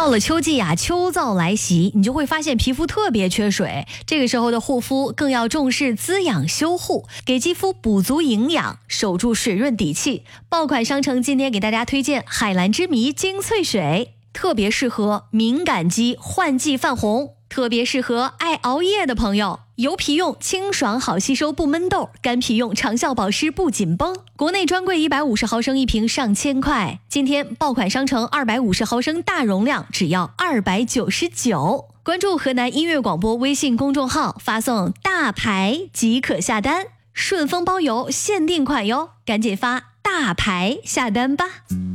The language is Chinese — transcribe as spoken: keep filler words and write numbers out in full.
到了秋季啊，秋燥来袭，你就会发现皮肤特别缺水。这个时候的护肤更要重视滋养修护，给肌肤补足营养，守住水润底气。爆款商城今天给大家推荐海蓝之谜精粹水，特别适合敏感肌换季泛红，特别适合爱熬夜的朋友。油皮用清爽好吸收不闷痘，干皮用长效保湿不紧绷。国内专柜一百五十毫升一瓶上千块，今天爆款商城二百五十毫升大容量只要二百九十九。关注河南音乐广播微信公众号，发送大牌即可下单，顺丰包邮限定款哟，赶紧发大牌下单吧。